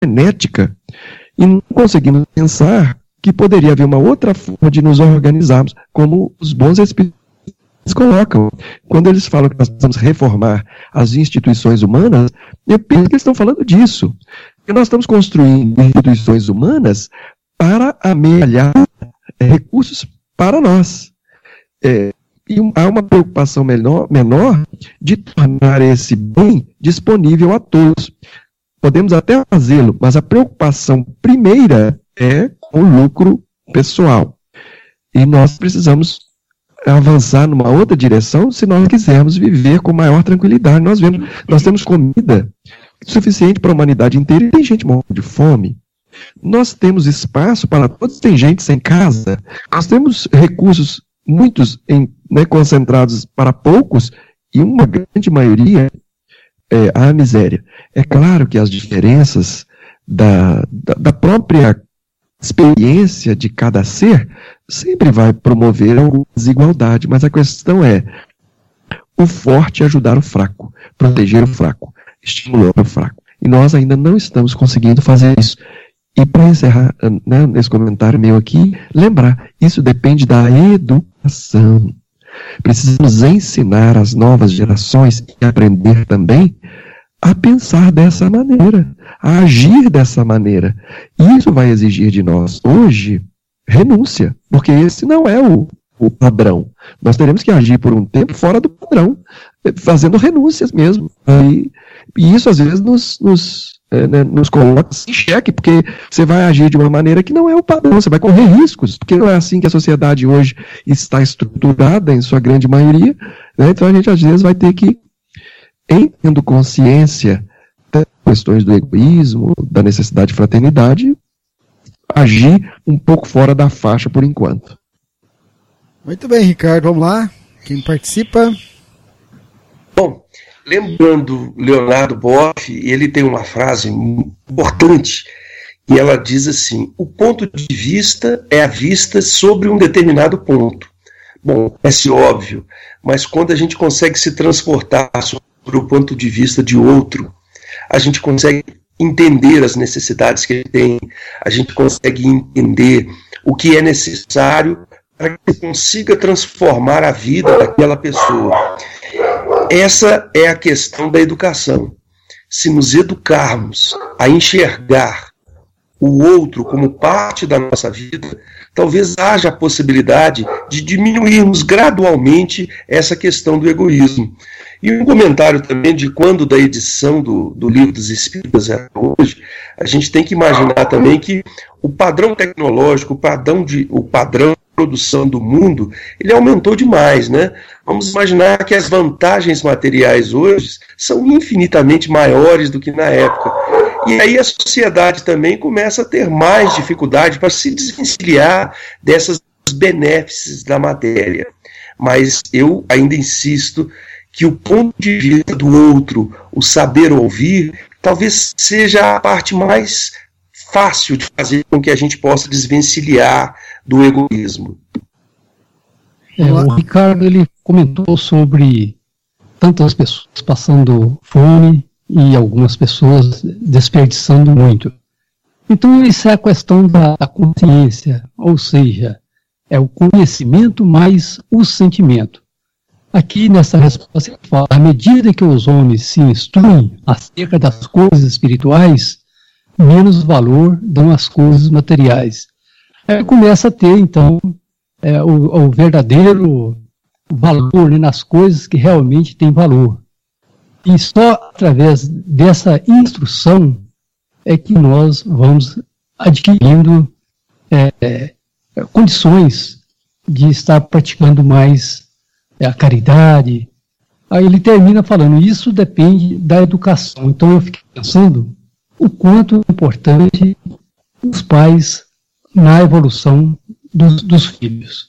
frenética e não conseguimos pensar que poderia haver uma outra forma de nos organizarmos, como os bons espíritos colocam. Quando eles falam que nós precisamos reformar as instituições humanas, eu penso que eles estão falando disso. E nós estamos construindo instituições humanas para amealhar recursos para nós. E há uma preocupação menor de tornar esse bem disponível a todos. Podemos até fazê-lo, mas a preocupação primeira é o lucro pessoal. E nós precisamos avançar numa outra direção se nós quisermos viver com maior tranquilidade. Nós temos comida suficiente para a humanidade inteira e tem gente morrendo de fome. Nós temos espaço para todos, tem gente sem casa. Nós temos recursos, muitos concentrados para poucos, e uma grande maioria a miséria. É claro que as diferenças da própria experiência de cada ser sempre vai promover alguma desigualdade, mas a questão é o forte ajudar o fraco, proteger o fraco, estimular o fraco. E nós ainda não estamos conseguindo fazer isso. E para encerrar nesse comentário meu aqui, lembrar, isso depende da educação. Precisamos ensinar as novas gerações e aprender também a pensar dessa maneira, a agir dessa maneira. E isso vai exigir de nós, hoje, renúncia, porque esse não é o padrão. Nós teremos que agir por um tempo fora do padrão, fazendo renúncias mesmo. E isso, às vezes, nos coloca em xeque, porque você vai agir de uma maneira que não é o padrão, você vai correr riscos, porque não é assim que a sociedade hoje está estruturada, em sua grande maioria, né? Então a gente, às vezes, vai ter que, tendo consciência das questões do egoísmo, da necessidade de fraternidade, agir um pouco fora da faixa por enquanto. Muito bem, Ricardo, vamos lá. Quem participa? Bom, lembrando Leonardo Boff, ele tem uma frase importante, e ela diz assim: o ponto de vista é a vista sobre um determinado ponto. Bom, parece óbvio, mas quando a gente consegue se transportar sobre o ponto de vista de outro, a gente consegue entender as necessidades que ele tem, a gente consegue entender o que é necessário para que consiga transformar a vida daquela pessoa. Essa é a questão da educação. Se nos educarmos a enxergar o outro como parte da nossa vida, talvez haja a possibilidade de diminuirmos gradualmente essa questão do egoísmo. E um comentário também de quando da edição do Livro dos Espíritos até hoje, a gente tem que imaginar também que o padrão tecnológico, o padrão de produção do mundo, ele aumentou demais, né? Vamos imaginar que as vantagens materiais hoje são infinitamente maiores do que na época. E aí a sociedade também começa a ter mais dificuldade para se desvencilhar dessas benéfices da matéria. Mas eu ainda insisto que o ponto de vista do outro, o saber ouvir, talvez seja a parte mais fácil de fazer com que a gente possa desvencilhar do egoísmo. O Ricardo, ele comentou sobre tantas pessoas passando fome e algumas pessoas desperdiçando muito. Então, isso é a questão da consciência, ou seja, é o conhecimento mais o sentimento. Aqui nessa resposta ele fala: à medida que os homens se instruem acerca das coisas espirituais, menos valor dão às coisas materiais. Aí começa a ter, então, o verdadeiro valor, né, nas coisas que realmente têm valor. E só através dessa instrução é que nós vamos adquirindo condições de estar praticando mais a caridade. Aí ele termina falando: isso depende da educação. Então eu fiquei pensando o quanto é importante os pais na evolução dos filhos.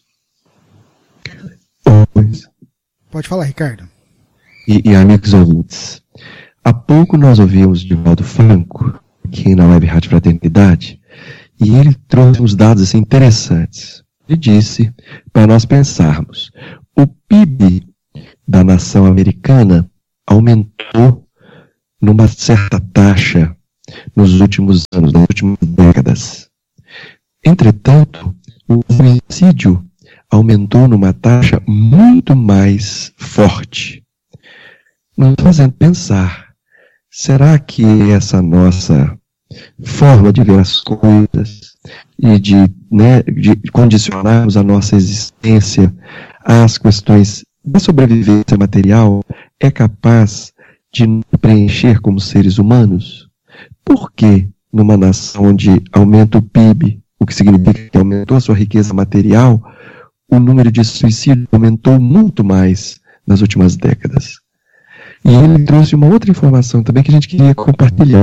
Pode falar, Ricardo. E amigos ouvintes, há pouco nós ouvimos Divaldo Franco aqui na Web Rádio Fraternidade, e ele trouxe uns dados assim, interessantes. Ele disse para nós pensarmos: o PIB da nação americana aumentou numa certa taxa nos últimos anos, nas últimas décadas. Entretanto, o suicídio aumentou numa taxa muito mais forte, nos fazendo pensar, será que essa nossa forma de ver as coisas e de condicionarmos a nossa existência às questões da sobrevivência material é capaz de nos preencher como seres humanos? Por que numa nação onde aumenta o PIB, o que significa que aumentou a sua riqueza material, o número de suicídios aumentou muito mais nas últimas décadas? E ele trouxe uma outra informação também que a gente queria compartilhar,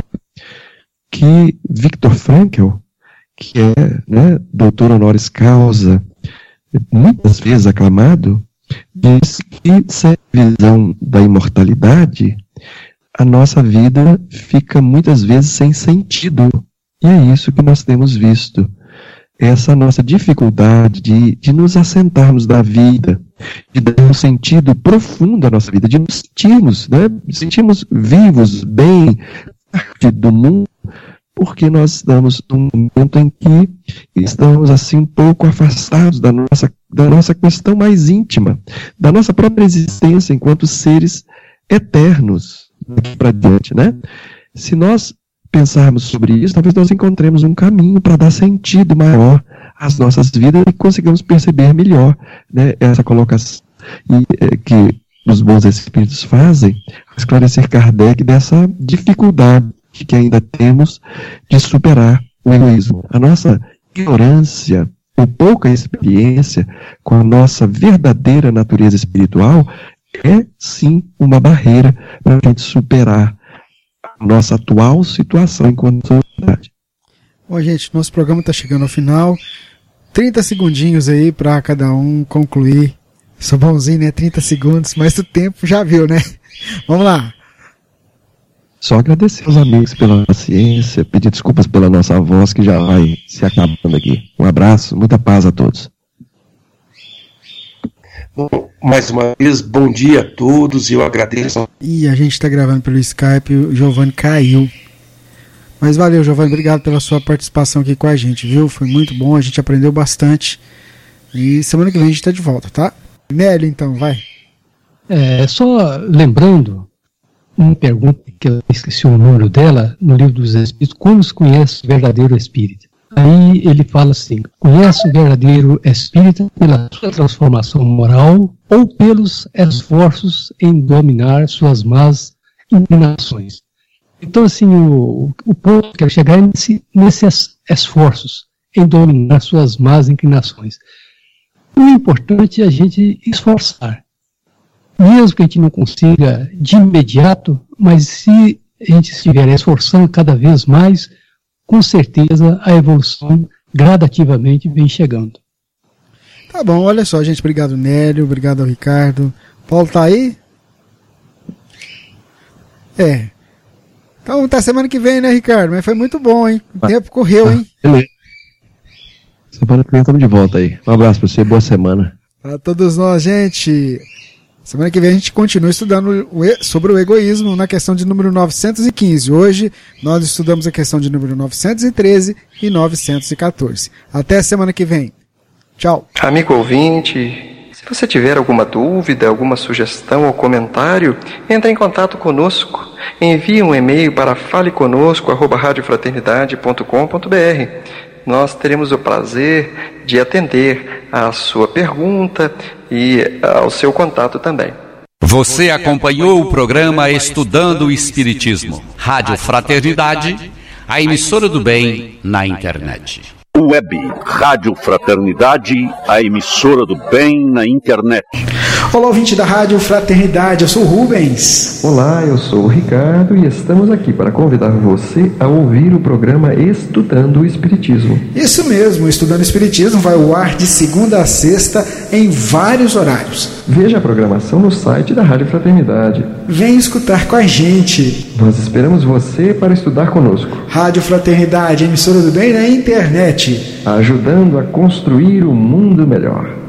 que Viktor Frankl, que é doutor honoris causa, muitas vezes aclamado, diz que sem a visão da imortalidade, a nossa vida fica muitas vezes sem sentido. E é isso que nós temos visto. Essa nossa dificuldade de nos assentarmos na vida, de dar um sentido profundo à nossa vida, de nos sentirmos vivos, bem, parte do mundo, porque nós estamos num momento em que estamos assim um pouco afastados da nossa questão mais íntima, da nossa própria existência enquanto seres eternos daqui para diante, né? Se nós pensarmos sobre isso, talvez nós encontremos um caminho para dar sentido maior às nossas vidas e consigamos perceber melhor, né, essa colocação que os bons espíritos fazem, esclarecer Kardec dessa dificuldade que ainda temos de superar o egoísmo. A nossa ignorância ou pouca experiência com a nossa verdadeira natureza espiritual é sim uma barreira para a gente superar a nossa atual situação enquanto sociedade. Bom, gente, nosso programa está chegando ao final. 30 segundinhos aí para cada um concluir. Sou bonzinho, né? 30 segundos, mas o tempo já viu, né? Vamos lá. Só agradecer aos amigos pela paciência, pedir desculpas pela nossa voz que já vai se acabando aqui. Um abraço, muita paz a todos. Bom, mais uma vez, bom dia a todos e eu agradeço. E a gente está gravando pelo Skype, o Giovanni caiu. Mas valeu, Giovanni, obrigado pela sua participação aqui com a gente, viu? Foi muito bom, a gente aprendeu bastante. E semana que vem a gente está de volta, tá? Nélio, então, vai. Só lembrando, uma pergunta que eu esqueci o número dela, no Livro dos Espíritos, como se conhece o verdadeiro espírita? Aí ele fala assim, conhece o verdadeiro espírita pela sua transformação moral ou pelos esforços em dominar suas más inclinações. Então, assim, o ponto que eu quero chegar é nesses esforços em dominar suas más inclinações. O importante é a gente esforçar. Mesmo que a gente não consiga de imediato, mas se a gente estiver esforçando cada vez mais, com certeza a evolução gradativamente vem chegando. Tá bom, olha só, gente. Obrigado, Nélio. Obrigado ao Ricardo. Paulo tá aí? Então, tá semana que vem, né, Ricardo? Mas foi muito bom, hein? O tempo correu, hein? Beleza. Semana que vem estamos de volta aí. Um abraço pra você, boa semana. Para todos nós, gente. Semana que vem a gente continua estudando sobre o egoísmo na questão de número 915. Hoje nós estudamos a questão de número 913 e 914. Até semana que vem. Tchau. Amigo ouvinte, se você tiver alguma dúvida, alguma sugestão ou comentário, entre em contato conosco. Envie um e-mail para faleconosco@radiofraternidade.com.br. Nós teremos o prazer de atender à sua pergunta e ao seu contato também. Você acompanhou o programa Estudando o Espiritismo, Rádio Fraternidade, a emissora do bem na internet. Web Rádio Fraternidade, a emissora do bem na internet. Olá, ouvinte da Rádio Fraternidade, eu sou o Rubens. Olá, eu sou o Ricardo e estamos aqui para convidar você a ouvir o programa Estudando o Espiritismo. Isso mesmo, Estudando o Espiritismo vai ao ar de segunda a sexta em vários horários. Veja a programação no site da Rádio Fraternidade. Vem escutar com a gente. Nós esperamos você para estudar conosco. Rádio Fraternidade, emissora do bem na internet. Ajudando a construir um mundo melhor.